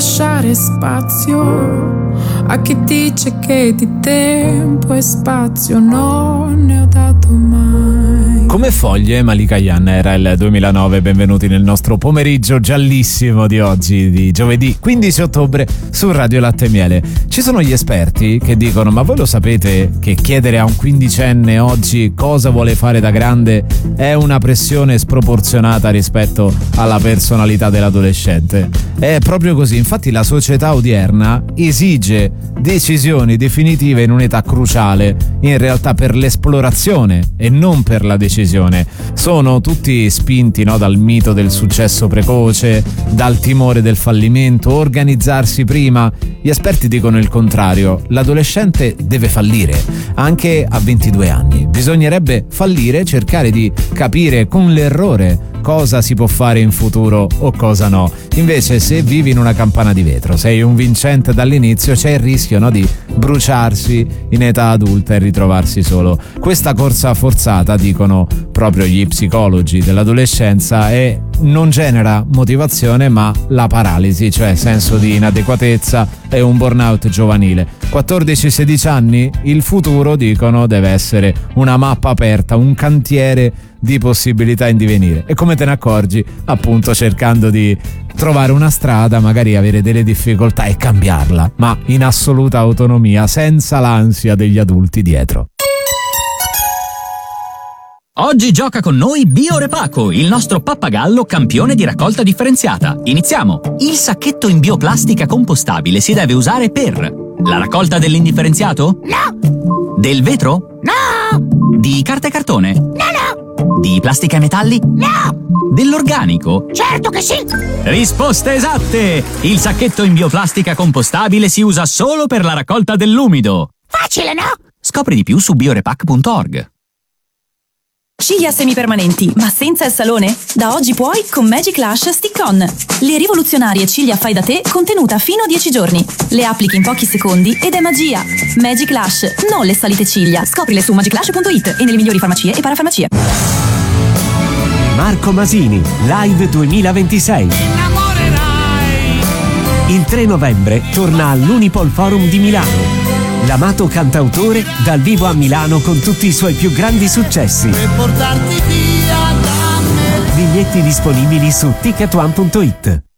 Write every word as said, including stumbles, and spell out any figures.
lasciare spazio a chi dice che di tempo e spazio non ne ho dato mai. Come foglie, Malika Ayane, era il duemilanove. Benvenuti nel nostro pomeriggio giallissimo di oggi, di giovedì quindici ottobre su Radio Latte e Miele. Ci sono gli esperti che dicono: ma voi lo sapete che chiedere a un quindicenne oggi cosa vuole fare da grande è una pressione sproporzionata rispetto alla personalità dell'adolescente? È proprio così. Infatti la società odierna esige decisioni definitive in un'età cruciale, in realtà per l'esplorazione e non per la decisione. Sono tutti spinti, no, dal mito del successo precoce, dal timore del fallimento, organizzarsi prima. Gli esperti dicono il contrario: l'adolescente deve fallire, anche a ventidue anni. Bisognerebbe fallire, cercare di capire con l'errore cosa si può fare in futuro o cosa no. Invece, se vivi in una campana di vetro, sei un vincente dall'inizio, c'è il rischio, no, di bruciarsi in età adulta e ritrovarsi solo. Questa corsa forzata, dicono proprio gli psicologi dell'adolescenza, è non genera motivazione ma la paralisi, cioè senso di inadeguatezza e un burnout giovanile. quattordici sedici anni, il futuro, dicono, deve essere una mappa aperta, un cantiere di possibilità in divenire. E come te ne accorgi? Appunto cercando di trovare una strada, magari avere delle difficoltà e cambiarla, ma in assoluta autonomia, senza l'ansia degli adulti dietro. Oggi gioca con noi Biorepaco, il nostro pappagallo campione di raccolta differenziata. Iniziamo! Il sacchetto in bioplastica compostabile si deve usare per la raccolta dell'indifferenziato? No! Del vetro? No! Di carta e cartone? No, no! Di plastica e metalli? No! Dell'organico? Certo che sì! Risposte esatte! Il sacchetto in bioplastica compostabile si usa solo per la raccolta dell'umido. Facile, no? Scopri di più su biorepac punto org. Ciglia semipermanenti, ma senza il salone? Da oggi puoi con Magic Lash Stick-On. Le rivoluzionarie ciglia fai da te contenuta fino a dieci giorni. Le applichi in pochi secondi ed è magia. Magic Lash, non le salite ciglia. Scoprile su magic lash punto it e nelle migliori farmacie e parafarmacie. Marco Masini, Live duemilaventisei. Il tre novembre torna all'Unipol Forum di Milano. L'amato cantautore dal vivo a Milano con tutti i suoi più grandi successi. Per portarti via da me. Biglietti disponibili su ticket one punto it.